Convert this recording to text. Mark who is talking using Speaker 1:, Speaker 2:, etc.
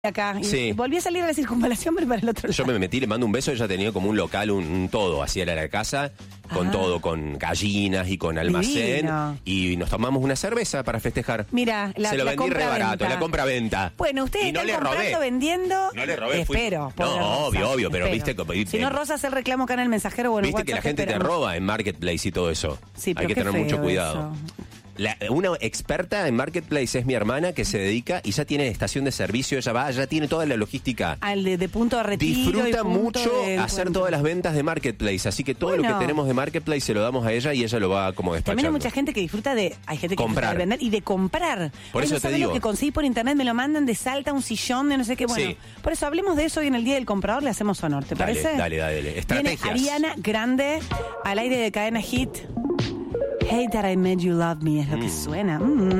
Speaker 1: acá.
Speaker 2: Sí.
Speaker 1: Volví a salir a la circunvalación, pero para el otro lado.
Speaker 2: Yo me metí, le mando un beso, ella tenía como un local, un todo, así era la casa, con todo, con gallinas y con almacén.
Speaker 1: Divino.
Speaker 2: Y nos tomamos una cerveza para festejar.
Speaker 1: Mira,
Speaker 2: Se lo vendí re barato,
Speaker 1: compra-venta.
Speaker 2: la compra-venta.
Speaker 1: Bueno, ustedes
Speaker 2: Y no
Speaker 1: están
Speaker 2: le
Speaker 1: comprando,
Speaker 2: robé.
Speaker 1: vendiendo.
Speaker 2: No le robé, fui-
Speaker 1: Espero.
Speaker 2: No,
Speaker 1: pobre Rosa,
Speaker 2: obvio, pero viste como-
Speaker 1: Si no, Rosa hace el reclamo acá en el mensajero, bueno,
Speaker 2: Viste que la
Speaker 1: WhatsApp,
Speaker 2: gente te
Speaker 1: esperamos.
Speaker 2: roba en Marketplace y todo eso.
Speaker 1: Sí, pero
Speaker 2: hay que
Speaker 1: qué
Speaker 2: tener mucho
Speaker 1: feo
Speaker 2: cuidado.
Speaker 1: eso.
Speaker 2: Una experta en Marketplace es mi hermana que se dedica y ya tiene estación de servicio, ella va, ya tiene toda la logística.
Speaker 1: Al de punto de retiro.
Speaker 2: Disfruta
Speaker 1: y punto
Speaker 2: mucho
Speaker 1: de
Speaker 2: hacer
Speaker 1: encuentro.
Speaker 2: todas las ventas de Marketplace, así que todo lo
Speaker 1: Bueno.
Speaker 2: que tenemos de Marketplace se lo damos a ella y ella lo va como despachando.
Speaker 1: También hay mucha gente que disfruta de... Hay gente que
Speaker 2: Comprar.
Speaker 1: disfruta de vender y de comprar.
Speaker 2: Por eso
Speaker 1: no
Speaker 2: te
Speaker 1: saben
Speaker 2: digo.
Speaker 1: lo que conseguí por internet, me lo mandan de Salta, un sillón de no sé qué. Bueno,
Speaker 2: Sí.
Speaker 1: por eso hablemos de eso hoy en el Día del Comprador, le hacemos honor, ¿te
Speaker 2: Dale,
Speaker 1: parece?
Speaker 2: dale. Estrategias.
Speaker 1: Viene Ariana Grande al aire de Cadena Hit. Hey that I made you love me, es lo que suena.